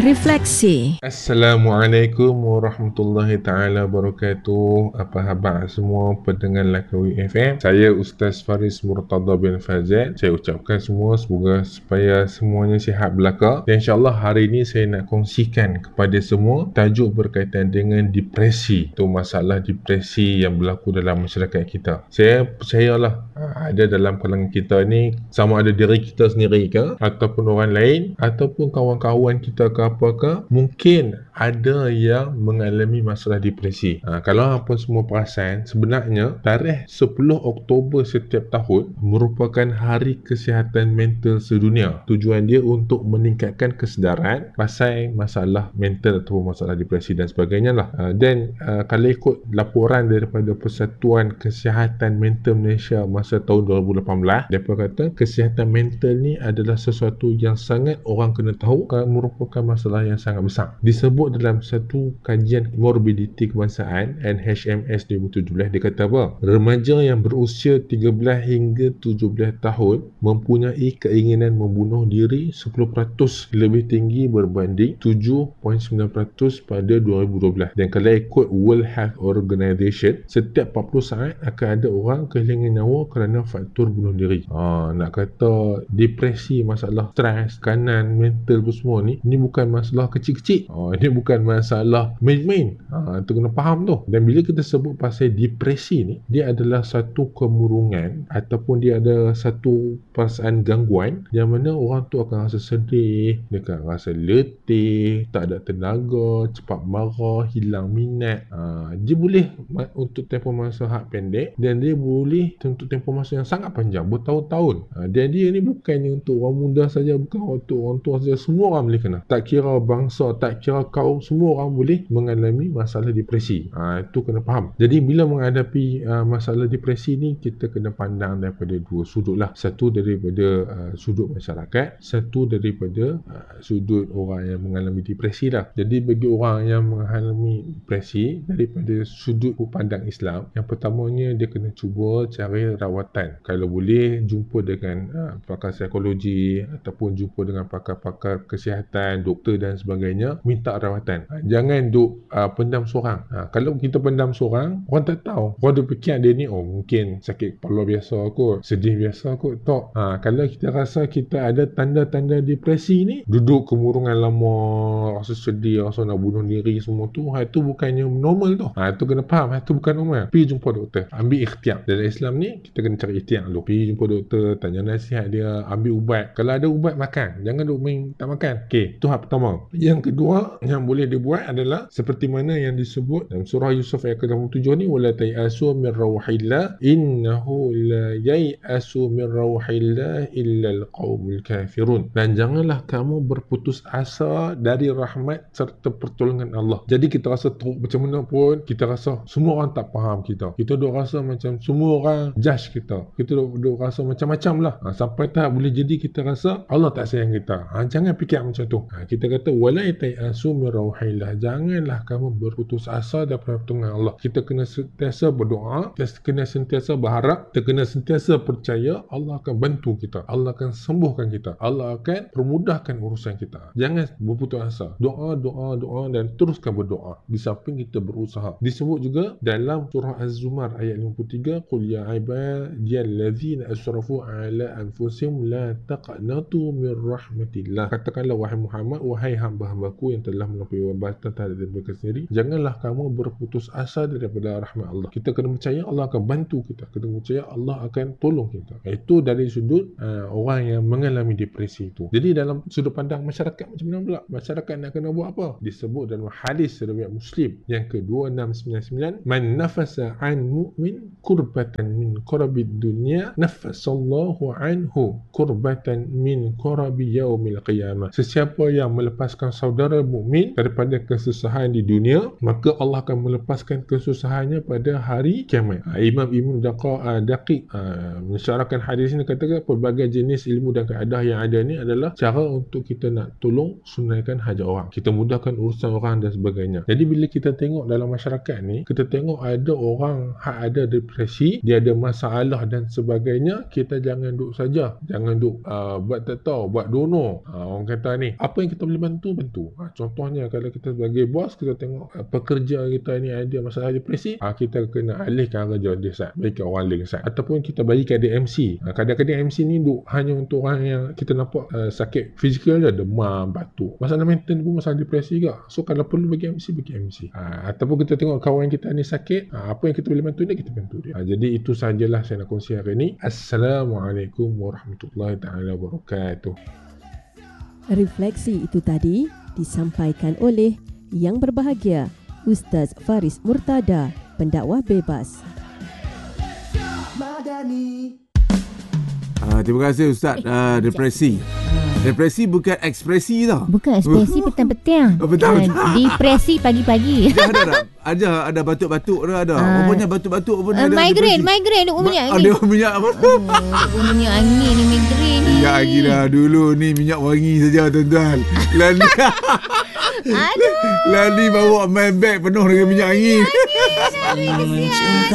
Refleksi. Assalamualaikum warahmatullahi ta'ala wabarakatuh. Apa khabar semua pendengar Langkawi FM? Saya Ustaz Faris Murtada bin Fazal. Saya ucapkan semua semoga supaya semuanya sihat belaka. Dan insyaAllah hari ini saya nak kongsikan kepada semua tajuk berkaitan dengan depresi. Itu masalah depresi yang berlaku dalam masyarakat kita. Saya percayalah ada dalam kalangan kita ni, sama ada diri kita sendiri ke ataupun orang lain ataupun kawan-kawan kita ke apakah, mungkin ada yang mengalami masalah depresi. Kalau apa semua perasan, sebenarnya tarikh 10 Oktober setiap tahun merupakan Hari Kesihatan Mental Sedunia. Tujuan dia untuk meningkatkan kesedaran pasal masalah mental ataupun masalah depresi dan sebagainya lah. Dan kalau ikut laporan daripada Persatuan Kesihatan Mental Malaysia masa tahun 2018, mereka kata kesihatan mental ni adalah sesuatu yang sangat orang kena tahu, merupakan masalah yang sangat besar. Disebut dalam satu kajian morbidity kebangsaan NHMS 2017, dia kata apa? Remaja yang berusia 13 hingga 17 tahun mempunyai keinginan membunuh diri 10% lebih tinggi berbanding 7.9% pada 2012. Dan kalau ikut World Health Organization, setiap 40 saat akan ada orang kehilangan nyawa kerana faktor bunuh diri. Nak kata depresi, masalah stres, tekanan mental semua ni bukan masalah kecil-kecil. Ini bukan masalah main-main. Itu kena faham tu. Dan bila kita sebut pasal depresi ni, dia adalah satu kemurungan ataupun dia ada satu perasaan gangguan yang mana orang tu akan rasa sedih, dia akan rasa letih, tak ada tenaga, cepat marah, hilang minat. Dia boleh untuk tempoh masa pendek dan dia boleh untuk tempoh masa yang sangat panjang, bertahun-tahun. Dan dia ni bukannya untuk orang muda saja, bukan untuk orang tua saja, semua orang boleh kena. Tak kira bangsa, tak kira kaum, semua orang boleh mengalami masalah depresi. Itu kena faham. Jadi bila menghadapi masalah depresi ni, kita kena pandang daripada dua sudut lah. Satu daripada sudut masyarakat, satu daripada sudut orang yang mengalami depresi lah. Jadi bagi orang yang mengalami depresi, daripada sudut pandang Islam, yang pertamanya dia kena cuba cari rawatan. Kalau boleh jumpa dengan pakar psikologi ataupun jumpa dengan pakar-pakar kesihatan, doktor dan sebagainya, minta rawatan. Jangan duk pendam seorang. Kalau kita pendam seorang, orang tak tahu. Orang dia fikir dia ni mungkin sakit kepala biasa kot, sedih biasa kot. Tak. Kalau kita rasa kita ada tanda-tanda depresi ni, duduk kemurungan lama, rasa sedih, rasa nak bunuh diri semua tu, itu bukannya normal tu. Itu kena faham, itu bukan normal. Pergi jumpa doktor, ambil ikhtiar. Dalam Islam ni kita kena cari ikhtiar dulu. Pergi jumpa doktor, tanya nasihat dia, ambil ubat. Kalau ada ubat, makan. Jangan duk main tak makan. Okey, itu hak pertama. Yang kedua yang boleh dibuat adalah seperti mana yang disebut dalam surah Yusuf ayat ke-87 ni, wala tayasu min rauhillah innahu la yayasu min rauhillah illa alqaumul kafirun. Dan janganlah kamu berputus asa dari rahmat serta pertolongan Allah. Jadi kita rasa teruk macam mana pun, kita rasa semua orang tak faham kita. Kita duk rasa macam semua orang judge kita. Kita duk rasa macam-macam lah. Sampai tahap boleh jadi kita rasa Allah tak sayang kita. Jangan fikir macam tu. Kita kata wala tayasu min rauhillah, janganlah kamu berputus asa daripada pertolongan Allah. Kita kena sentiasa berdoa, kita kena sentiasa berharap, kita kena sentiasa percaya Allah akan bantu kita, Allah akan sembuhkan kita, Allah akan permudahkan urusan kita. Jangan berputus asa. Doa dan teruskan berdoa di samping kita berusaha. Disebut juga dalam surah Az-Zumar ayat 53, qul ya ibadiyallazina asrafu ala anfusihim la taqnatu min rahmatillah. Katakanlah wahai Muhammad, wahai hamba-hambaku yang telah melampaui batas terhadap mereka sendiri, janganlah kamu berputus asa daripada rahmat Allah. Kita kena percaya Allah akan bantu kita, kita kena percaya Allah akan tolong kita. Itu dari sudut orang yang mengalami depresi itu. Jadi dalam sudut pandang masyarakat macam mana pula? Masyarakat nak kena buat apa? Disebut dalam hadis riwayat Muslim yang ke-2699, man nafasa an mu'min kurbatan min kurabid dunya nafasallahu anhu kurbatan min kurabi yaumil qiyamah. Sesiapa yang melepaskan saudara mukmin daripada kesusahan di dunia, maka Allah akan melepaskan kesusahannya pada hari kiamat. Imam Ibn Daqiq mensyarahkan hadis ini, katakan pelbagai jenis ilmu dan kaedah yang ada ni adalah cara untuk kita nak tolong sunaikan hajat orang, kita mudahkan urusan orang dan sebagainya. Jadi bila kita tengok dalam masyarakat ni, kita tengok ada orang ada depresi, dia ada masalah salah dan sebagainya, kita jangan duduk saja. Jangan duduk buat tak tahu, buat dono. Orang kata ni, apa yang kita boleh bantu. Contohnya, kalau kita sebagai bos, kita tengok pekerja kita ni ada masalah depresi, kita kena alihkan kerja dia, Ustaz. Bagi orang lain, Ustaz. Ataupun kita bagikan dia MC. Kadang-kadang MC ni duduk hanya untuk orang yang kita nampak sakit fizikal je, demam, batuk. Masalah mental pun masalah depresi juga. So, kalau perlu bagi MC. Ataupun kita tengok kawan kita ni sakit, apa yang kita boleh bantu dia, kita bantu dia. Jadi itu sajalah saya nak kongsi hari ini. Assalamualaikum warahmatullahi taala wabarakatuh. Refleksi itu tadi disampaikan oleh Yang Berbahagia Ustaz Faris Murtada, pendakwah bebas. Terima kasih Ustaz. Depresi bukan ekspresi tau. Bukan ekspresi petang-petang. Depresi pagi-pagi. Ada batuk-batuk dah ada. Rupanya batuk-batuk pun ada. Migraine duk minyak angin. Ada minyak apa? Minyak angin ni, migraine ni. Minyak angin dah dulu ni minyak wangi saja tuan-tuan. Lani bawa main bag penuh dengan minyak angin. Aduh, kesian.